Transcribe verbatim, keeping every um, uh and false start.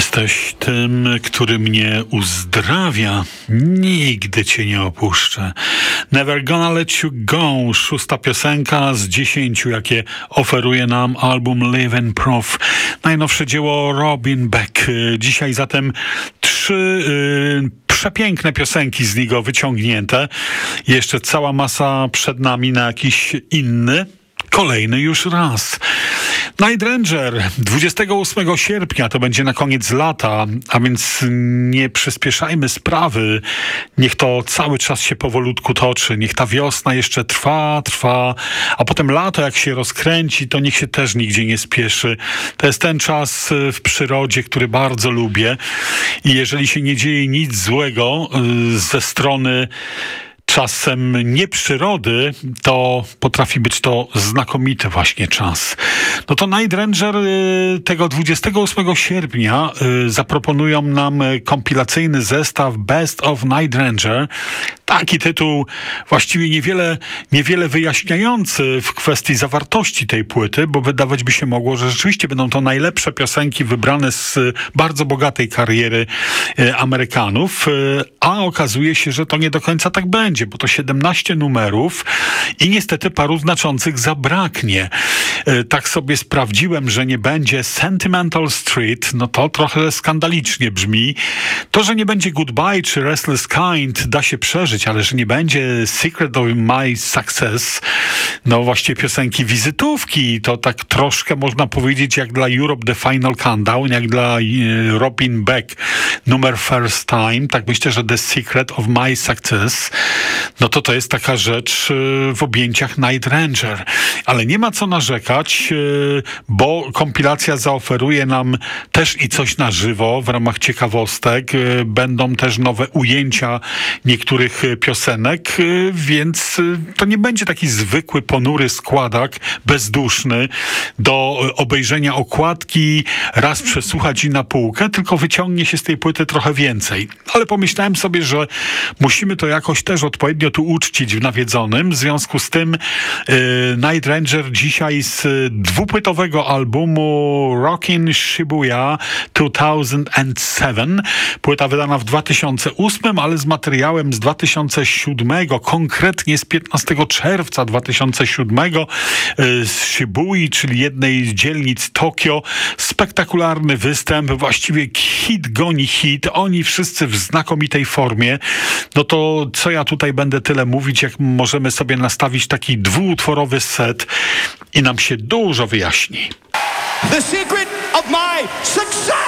Jesteś tym, który mnie uzdrawia. Nigdy cię nie opuszczę. Never Gonna Let You Go. Szósta piosenka z dziesięciu, jakie oferuje nam album Living Proof. Najnowsze dzieło Robin Beck. Dzisiaj zatem trzy yy, przepiękne piosenki z niego wyciągnięte. Jeszcze cała masa przed nami na jakiś inny. Kolejny już raz. Night Ranger dwudziestego ósmego sierpnia, to będzie na koniec lata, a więc nie przyspieszajmy sprawy. Niech to cały czas się powolutku toczy. Niech ta wiosna jeszcze trwa, trwa, a potem lato jak się rozkręci, to niech się też nigdzie nie spieszy. To jest ten czas w przyrodzie, który bardzo lubię i jeżeli się nie dzieje nic złego ze strony czasem nie przyrody, to potrafi być to znakomity właśnie czas. No to Night Ranger tego dwudziestego ósmego sierpnia zaproponują nam kompilacyjny zestaw Best of Night Ranger. Taki tytuł właściwie niewiele, niewiele wyjaśniający w kwestii zawartości tej płyty, bo wydawać by się mogło, że rzeczywiście będą to najlepsze piosenki wybrane z bardzo bogatej kariery Amerykanów, a okazuje się, że to nie do końca tak będzie, bo to siedemnaście numerów i niestety paru znaczących zabraknie. Tak sobie sprawdziłem, że nie będzie Sentimental Street, no to trochę skandalicznie brzmi. To, że nie będzie Goodbye czy Restless Kind da się przeżyć, ale że nie będzie Secret of My Success, no właściwie piosenki wizytówki, to tak troszkę można powiedzieć jak dla Europe The Final Countdown, jak dla e, Robin Beck numer First Time, tak myślę, że The Secret of My Success, no to to jest taka rzecz e, w objęciach Night Ranger. Ale nie ma co narzekać, e, bo kompilacja zaoferuje nam też i coś na żywo w ramach ciekawostek. E, będą też nowe ujęcia niektórych piosenek, więc to nie będzie taki zwykły, ponury składak, bezduszny, do obejrzenia okładki, raz przesłuchać i na półkę, tylko wyciągnie się z tej płyty trochę więcej. Ale pomyślałem sobie, że musimy to jakoś też odpowiednio tu uczcić w Nawiedzonym. W związku z tym yy, Night Ranger dzisiaj z dwupłytowego albumu Rockin' Shibuya dwa tysiące siedem. Płyta wydana w dwa tysiące ósmym, ale z materiałem z dwa tysiące siódmego, konkretnie z piętnastego czerwca dwa tysiące siódmego z Shibui, czyli jednej z dzielnic Tokio. Spektakularny występ, właściwie hit goni hit, oni wszyscy w znakomitej formie. No to co ja tutaj będę tyle mówić, jak możemy sobie nastawić taki dwuutworowy set i nam się dużo wyjaśni. The secret of my success!